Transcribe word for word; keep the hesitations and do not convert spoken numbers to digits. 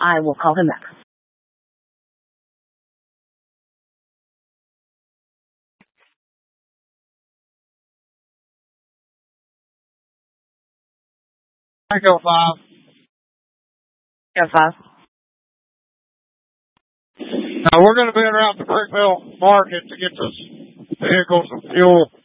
I will call him back. Echo five. Echo five. Now we're going to be around the Brickville Market to get this vehicle some fuel.